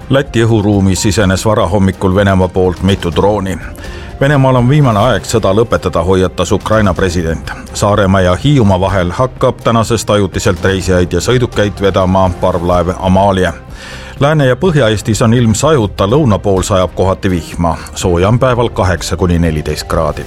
Läti õhuruumi sisenes varahommikul Venemaa poolt mitu drooni. Venemaal on viimane aeg sõda lõpetada, hoiatas Ukraina president. Saaremaa ja Hiiumaa vahel hakkab tänasest ajutiselt reisijaid ja sõidukeid vedama parvlaev Amalia. Lääne- ja Põhja-Eestis on ilm sajuta, lõuna pool sajab kohati vihma. Sooja on päeval 8–14 kraadi.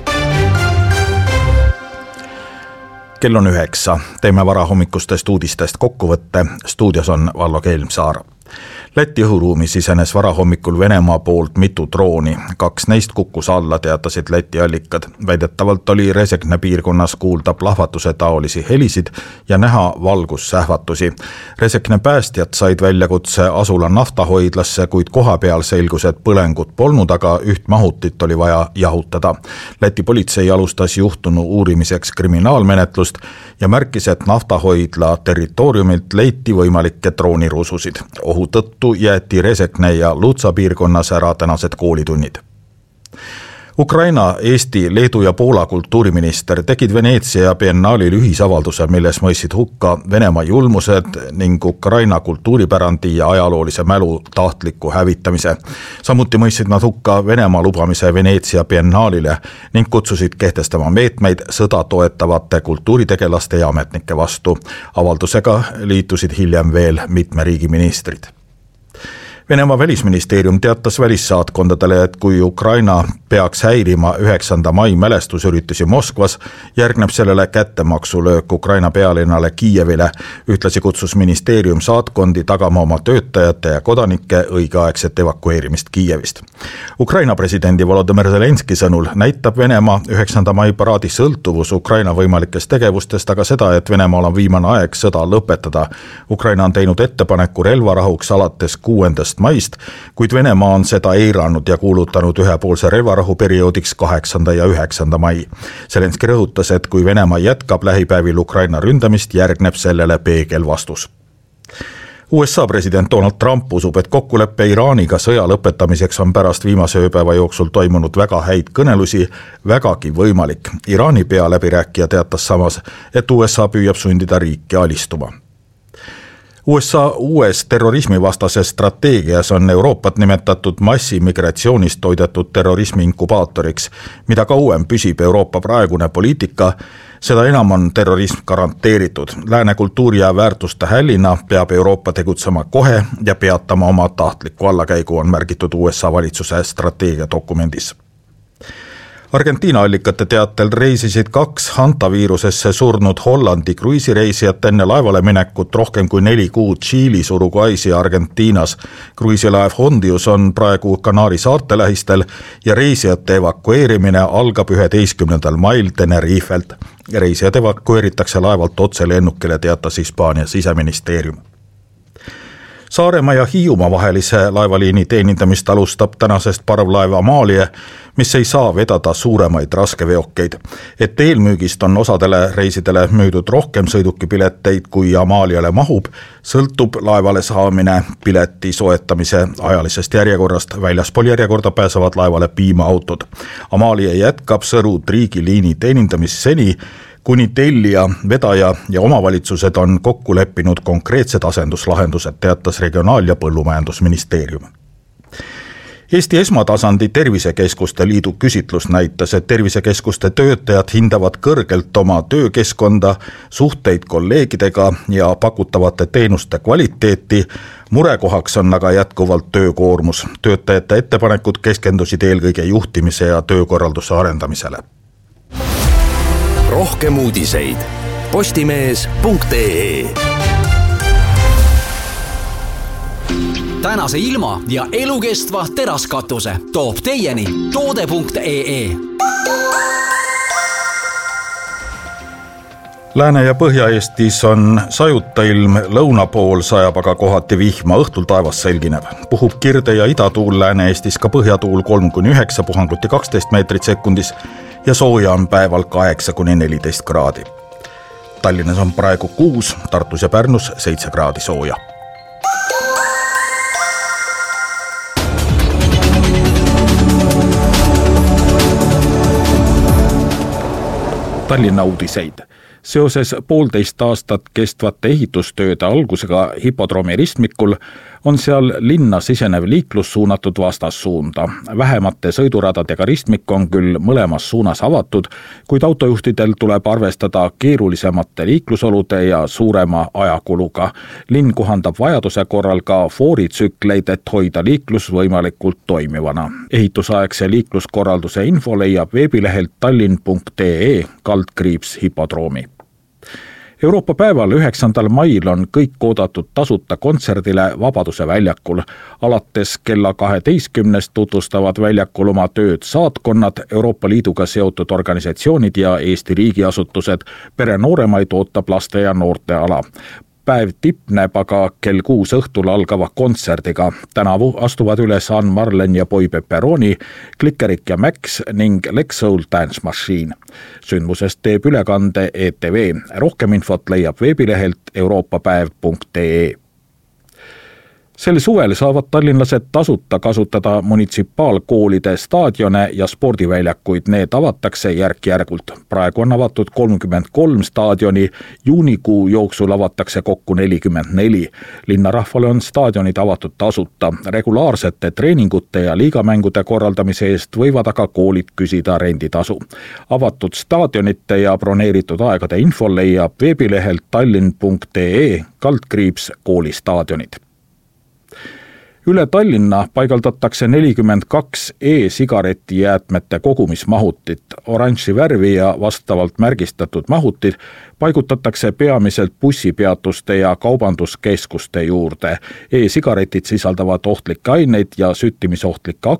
Kell on 9. Teeme varahommikustest uudistest kokkuvõtte. Stuudios on Vallo Kelmsaar. Läti õhuruumi sisenes varahommikul Venemaa poolt mitu drooni. 2 neist kukkus alla, teatasid Läti allikad. Väidetavalt oli Resekne piirkonnas kuulda plahvatuse taolisi helisid ja näha valgussähvatusi. Resekne päästjad said väljakutse asula naftahoidlasse, kuid kohapeal selgus, et põlengut polnud, aga üht mahutit oli vaja jahutada. Läti politsei alustas juhtunu uurimiseks kriminaalmenetlust ja märkis, et naftahoidla territooriumilt leiti võimalikke droonirususid. Ohu tõttu jäeti Resekne ja Lutsa piirkonnas ära tänased koolitunnid. Ukraina, Eesti, Leedu ja Poola kultuuriminister tegid Veneetsia biennaalil ühisavalduse, milles mõistsid hukka Venemaa julmused ning Ukraina kultuuripärandi ja ajaloolise mälu tahtliku hävitamise. Samuti mõistsid nad hukka Venemaa lubamise Veneetsia biennaalile ning kutsusid kehtestama meetmeid sõda toetavate kultuuritegelaste ja ametnike vastu. Avaldusega liitusid hiljem veel mitme riigi ministrid. Venemaa välisministeerium teatas välissaatkondadele, et kui Ukraina peaks häirima 9. mai mälestusüritusi Moskvas, järgneb sellele kättemaksulöök Ukraina pealinnale Kiievile. Ühtlasi kutsus ministeerium saatkondi tagama oma töötajate ja kodanike õigeaegset evakueerimist Kiievist. Ukraina presidendi Volodymyr Zelenski sõnul näitab Venemaa 9. mai paraadi sõltuvus Ukraina võimalikest tegevustest, aga seda, et Venemaal on viimane aeg sõda lõpetada. Ukraina on teinud ettepaneku relvarahuks alates 6. maist, kuid Venemaa on seda eiranud ja kuulutanud ühepoolse relvarahu perioodiks 8. ja 9. mai. Zelenski rõhutas, et kui Venemaa jätkab lähipäevil Ukraina ründamist, järgneb sellele peegelvastus. USA president Donald Trump usub, et kokkuleppe Iraaniga sõja lõpetamiseks on pärast viimase ööpäeva jooksul toimunud väga häid kõnelusi vägagi võimalik. Iraani pealäbirääkija teatas samas, et USA püüab sundida riiki alistuma. USA uues terrorismivastases strateegias on Euroopat nimetatud massimigratsioonist toidetud terrorismi inkubaatoriks. Mida kauem püsib Euroopa praegune poliitika, seda enam on terrorism garanteeritud. Lääne kultuuri ja väärtuste hällina peab Euroopa tegutsema kohe ja peatama oma tahtliku allakäigu, on märgitud USA valitsuse strateegiadokumendis. Argentiina allikate teatel reisisid 2 hantaviirusesse surnud Hollandi kruiisireisijat enne laevale minekut rohkem kui 4 kuud Tšiilis, Uruguay's ja Argentiinas. Kruiisilaev Hondius on praegu Kanaari saarte lähistel ja reisijate evakueerimine algab 11. mail Tenerifelt. Reisijad evakueeritakse laevalt otse lennukile, teatas Hispaania siseministeerium. Saaremaa ja Hiiumaa vahelise laevaliini teenindamist alustab tänasest parvlaev Amalia, mis ei saa vedada suuremaid raskeveokeid. Et eelmüügist on osadele reisidele müüdud rohkem sõidukipileteid kui Amaliale mahub, sõltub laevale saamine pileti soetamise ajalisest järjekorrast. Väljaspool järjekorda pääsevad laevale piimaautod. Amalia jätkab Sõru-Triigi liini teenindamist seni, kuni tellija, vedaja ja omavalitsused on kokku leppinud konkreetsed asenduslahendused, teatas Regionaal- ja Põllumajandusministeerium. Eesti Esmatasandi Tervisekeskuste Liidu küsitlus näitas, et tervisekeskuste töötajad hindavad kõrgelt oma töökeskkonda, suhteid kolleegidega ja pakutavate teenuste kvaliteeti. Murekohaks on aga jätkuvalt töökoormus. Töötajate ettepanekud keskendusid eelkõige juhtimise ja töökorralduse arendamisele. Rohkem uudiseid postimees.ee. Tänase ilma ja elukestva teraskatuse toob teieni toode.ee. Lääne- ja Põhja-Eestis on sajuta ilm, lõuna pool sajab aga kohati vihma, õhtul taevas selgineb. Puhub kirde- ja idatuul, Lääne-Eestis ka põhjatuul 3–9, puhanguti 12 meetrit sekundis ja sooja on päeval 8–14 kraadi. Tallinnas on praegu 6, Tartus ja Pärnus 7 kraadi sooja. Tallinna uudiseid. Seoses 1,5 aastat kestvate ehitustööde algusega hipodroomi ristmikul on seal linna sisenev liiklus suunatud vastassuunda. Vähemate sõiduradadega ristmik on küll mõlemas suunas avatud, kuid autojuhtidel tuleb arvestada keerulisemate liiklusolude ja suurema ajakuluga. Linn kohandab vajaduse korral ka fooritsükleid, et hoida liiklus võimalikult toimivana. Ehitusaegse liikluskorralduse info leiab veebilehelt tallinn.ee/hipodroomi. Euroopa päeval 9. mail on kõik oodatud tasuta kontserdile Vabaduse väljakul. Alates kella 12 tutvustavad väljakul oma tööd saatkonnad, Euroopa Liiduga seotud organisatsioonid ja Eesti riigiasutused. Pere nooremaid ootab laste ja noorte ala. Päev tipneb aga kell 6 õhtul algava kontserdiga. Tänavu astuvad üles Ann Marlen ja Boy Pepperoni, Klikkerik ja Max ning Lex Soul Dance Machine. Sündmusest teeb ülekande ETV. Rohkem infot leiab veebilehelt euroopapäev.ee. Sel suvel saavad tallinlased tasuta kasutada munitsipaalkoolide staadione ja spordiväljakuid. Need avatakse järk-järgult. Praegu on avatud 33 staadioni, juunikuu jooksul avatakse kokku 44. Linnarahvale on staadionid avatud tasuta. Regulaarsete treeningute ja liigamängude korraldamise eest võivad aga koolid küsida renditasu. Avatud staadionite ja broneeritud aegade info leiab veebilehelt tallinn.ee/koolistaadionid. Üle Tallinna paigaldatakse 42 e-sigaretijäätmete kogumismahutit. Oranži värvi ja vastavalt märgistatud mahutid paigutatakse peamiselt bussipeatuste ja kaubanduskeskuste juurde. E-sigaretid sisaldavad ohtlikke aineid ja süttimisohtlikke